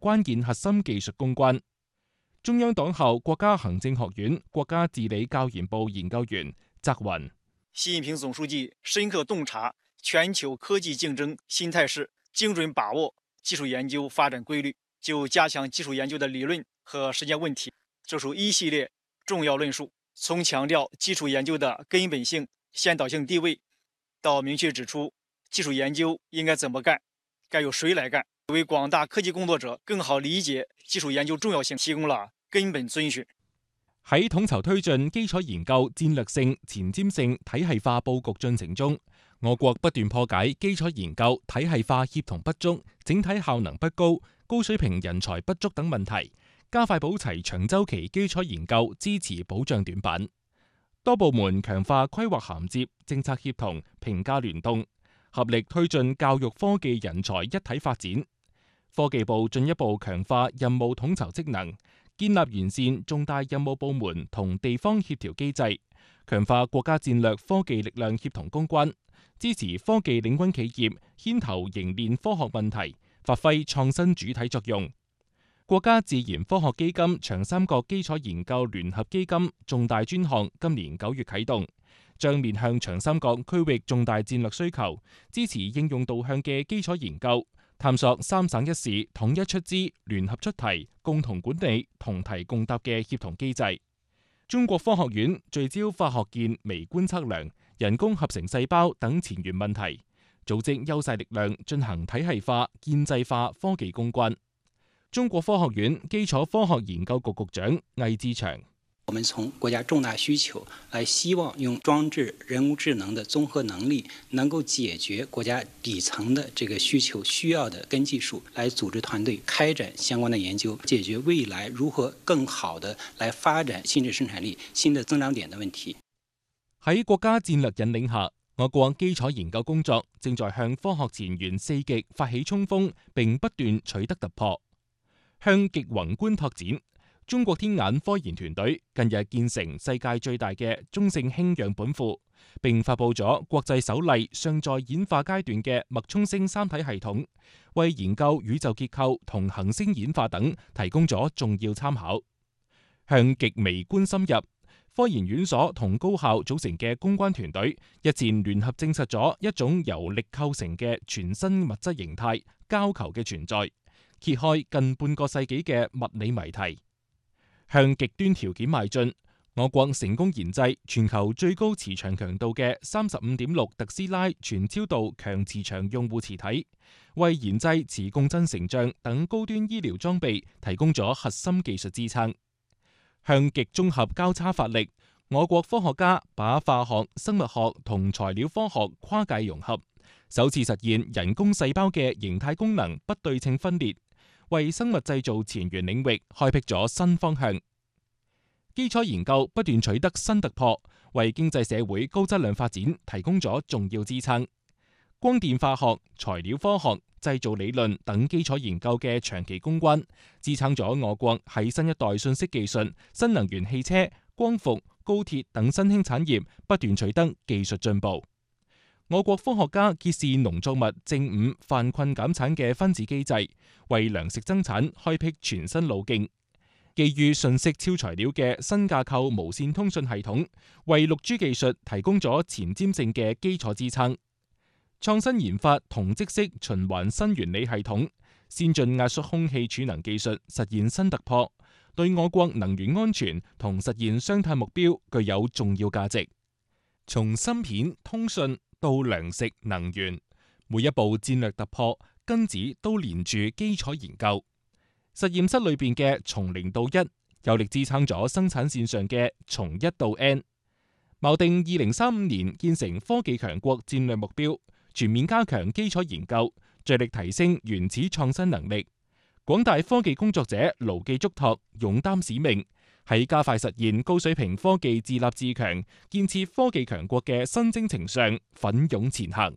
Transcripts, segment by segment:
關鍵核心技術攻關。中央黨校國家行政學院國家治理教研部研究員翟雲： 習近平總書記深刻洞察全球科技競爭新態勢，精準把握技術研究發展規律，就加強技術研究的理論和實踐問題作出一系列重要論述，從強調基礎研究的根本性、先導性地位，到明確指出技術研究應該怎麼幹，該由誰來幹，為廣大科技工作者更好理解技術研究重要性提供了根本遵循。 喺統籌推進基礎研究戰略性、前瞻性、體系化佈局進程中，我國不斷破解基礎研究體系化協同不足、整體效能不高、高水平人才不足等問題，加快補齊長週期基礎研究支持保障短板。多部門強化規劃銜接、政策協同、評價聯動，合力推進教育科技人才一體發展。科技部進一步強化任務統籌職能，建立完善重大任務部門同地方協調機制，強化國家戰略科技力量協同攻關，支持科技領軍企業牽頭凝練科學問題，發揮創新主體作用。國家自然科學基金長三角基礎研究聯合基金重大專項今年9月啟動，將面向長三角區域重大戰略需求，支持應用導向嘅基礎研究，探索三省一市統一出資、聯合出題、共同管理、同題共答嘅協同機制。中國科學院聚焦化學鍵微觀測量、人工合成細胞等前沿問題，組織優勢力量進行體系化、建制化科技攻關。中國科學院基礎科學研究局局長魏志祥： 我們從國家重大需求來，希望用裝置人工智能的綜合能力，能夠解決國家底層的這個需求需要的根技術，來組織團隊開展相關的研究，解決未來如何更好的來發展新的生產力、新的增長點的問題。 喺國家戰略引領下，我國基礎研究工作正在向科學前沿4極發起衝鋒，並不斷取得突破。向極宏觀拓展，中國天眼科研團隊近日建成世界最大嘅中性氫樣本庫，並發佈咗國際首例尚在演化階段嘅脈衝星三體系統，為研究宇宙結構同恆星演化等提供咗重要參考。向極微觀深入，科研院所同高校組成嘅攻關團隊日前聯合證實咗一種由力構成嘅全新物質形態膠球嘅存在，揭開近半個世紀嘅物理謎題。向極端條件邁進，我國成功研製全球最高磁場強度嘅35.6特斯拉全超導強磁場用戶磁體，為研製磁共振成像等高端醫療裝備提供咗核心技術支撐。向極綜合交叉發力，我國科學家把化學、生物學同材料科學跨界融合，首次實現人工細胞嘅形態功能不對稱分裂，為生物製造前沿領域開闢咗新方向。基礎研究不斷取得新突破，為經濟社會高質量發展提供咗重要支撐。光電化學、材料科學、製造理論等基礎研究嘅長期攻關，支撐咗我國喺新一代信息技術、新能源汽車、光伏、高鐵等新興產業不斷取得技術進步。我國科學家揭示農作物正午犯困減產嘅分子機制，為糧食增產開闢全新路徑。基於信息超材料嘅新架構無線通訊系統，為6G 技術提供咗前瞻性嘅基礎支撐。創新研發同質式循環新原理系統，先進壓縮空氣儲能技術實現新突破，對我國能源安全同實現雙碳目標具有重要價值。從芯片、通訊到糧食、能源，每一步戰略突破根子都連住基礎研究。實驗室裏邊嘅從0到1，有力支撐咗生產線上嘅從1到N。錨定2035年建成科技強國戰略目標，全面加強基礎研究，着力提升原始創新能力。廣大科技工作者牢記囑託，勇擔使命，喺加快實現高水平科技自立自強、建設科技強國嘅新征程上奮勇前行。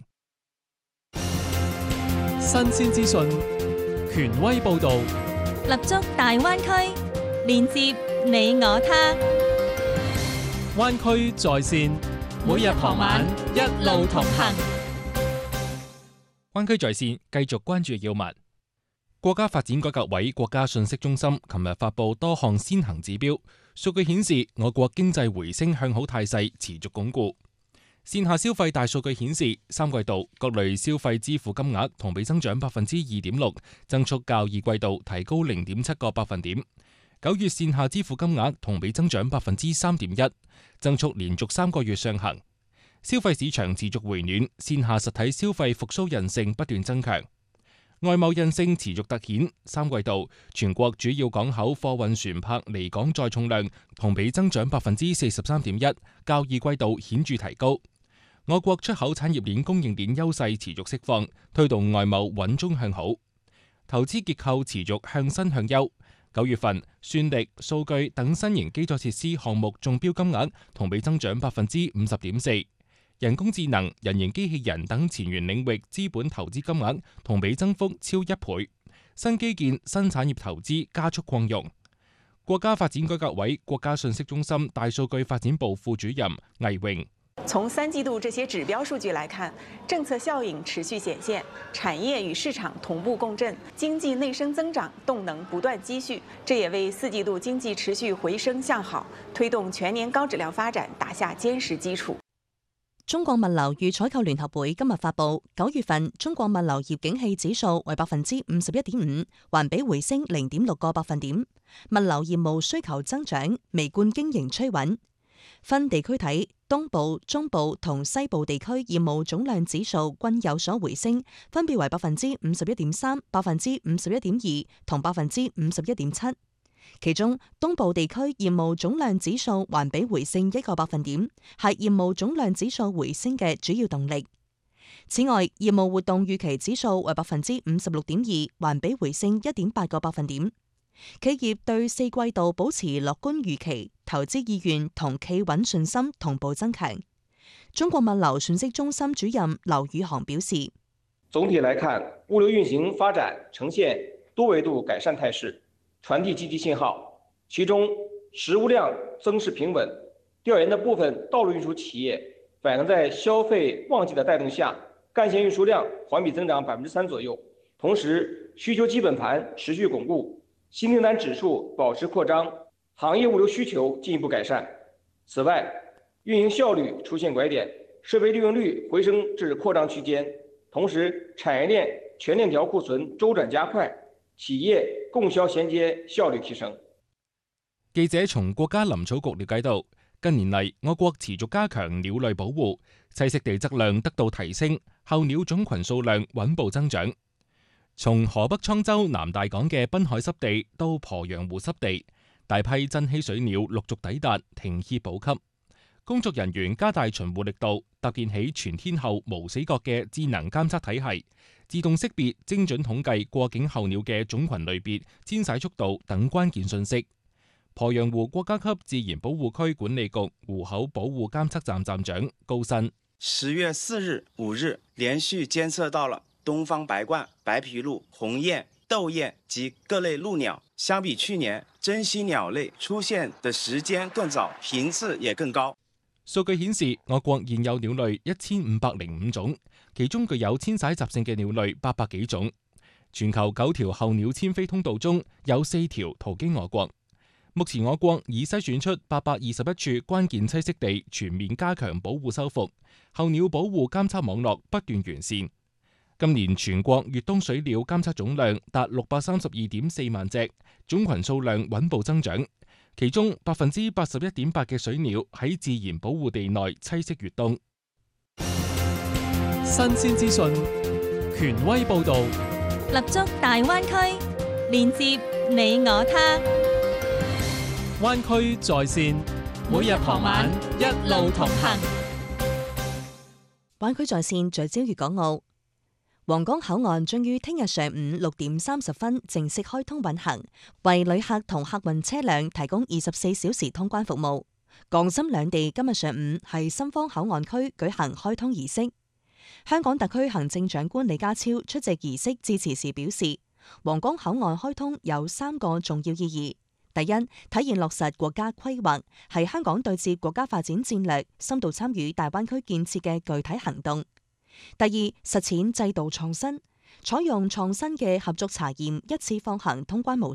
新鮮資訊，權威報導， 立足大灣區，連接你我他。 灣區在線，每日傍晚一路同行。 灣區在線繼續關注要聞。 國家發展改革委國家信息中心琴日發布多項先行指標，數據顯示我國經濟回升向好態勢持續鞏固。線下消費大數據顯示，三季度各類消費支付金額同比增長2.6%，增速較二季度提高0.7個百分點。9月線下支付金額同比增長3.1%，增速連續3個月上行。消費市場持續回暖，線下實體消費復甦韌性不斷增強。外貿韌性持續突顯，三季度全國主要港口貨運船舶離港載重量同比增長43.1%，較二季度顯著提高。我國出口產業鏈供應鏈優勢持續釋放，推動外貿穩中向好。投資結構持續向新向優。9月份算力、數據等新型基礎設施項目中標金額同比增長50.4%。人工智能、人形機器人等前沿領域資本投資金額同比增幅超1倍，新基建、新產業投資加速擴容。國家發展改革委國家信息中心大數據發展部副主任魏榮： 從三季度這些指標數據來看，政策效應持續顯現，產業與市場同步共振，經濟內生增長動能不斷積蓄，這也為四季度經濟持續回升向好，推動全年高質量發展打下堅實基礎。 中國物流與採購聯合會今日發布9月份中國物流業景氣指數為51.5%，環比回升0.6個百分點。物流業務需求增長，微觀經營趨穩。分地區睇，東部、中部同西部地區業務總量指數均有所回升，分別為51.3%、51.2%同51.7%。其中，東部地區業務總量指數環比回升1個百分點，係業務總量指數回升嘅主要動力。此外，業務活動預期指數為56.2%，環比回升1.8個百分點。企業對四季度保持樂觀預期，投資意願同企穩信心同步增強。中國物流信息中心主任劉宇航表示： 總體來看，物流運行發展呈現多維度改善態勢，傳遞積極信號。其中，實物量增勢平穩，調研的部分道路運輸企業反映在消費旺季的帶動下，幹線運輸量環比增長3%左右。同時，需求基本盤持續鞏固，新訂單指數保持擴張，行業物流需求進一步改善。此外，運營效率出現拐點，設備利用率回升至擴張區間。同時，產業鏈全鏈條庫存周轉加快，企業供銷銜接效率提升。 記者從國家林草局了解到，近年嚟我國持續加強鳥類保護，棲息地質量得到提升，候鳥種群數量穩步增長。從河北滄州南大港嘅濱海濕地到鄱陽湖濕地，大批珍稀水鳥陸續抵達，停歇補給。工作人員加大巡護力度，搭建起全天候無死角嘅智能監測體系，自動識別、精準統計過境候鳥嘅種群類別、遷徙速度等關鍵信息。鄱陽湖國家級自然保護區管理局湖口保護監測站站長高新 ：10月4日、5日連續監測到了東方白鸛、白皮鷺、鴻雁、竇雁及各類鷺鳥，相比去年，珍稀鳥類出現的時間更早，頻次也更高。 數據顯示，我國現有鳥類1505種，其中具有遷徙習性嘅鳥類800幾種。全球9條候鳥遷飛通道中有4條途經我國。目前我國已篩選出821處關鍵棲息地，全面加強保護修復，候鳥保護監測網絡不斷完善。今年全國越冬水鳥監測總量達632.4萬隻，種群數量穩步增長。其中81.8%嘅水鳥喺自然保護地內棲息越冬。 新鮮資訊，權威報導， 立足大灣區，連接你我他。 灣區在線，每日傍晚一路同行。 灣區在線聚焦粵港澳。皇崗口岸將於聽日上午6點30分正式開通運行，為旅客同客運車輛提供24小時通關服務。港深兩地今日上午係深方口岸區舉行開通儀式。香港特區行政長官李家超出席儀式致辭時表示，皇崗口岸開通有3個重要意義。第一，體現落實國家規劃，係香港對接國家發展戰略、深度參與大灣區建設嘅具體行動。第二，實踐制度創新， 採用創新嘅合作查驗一次放行通關模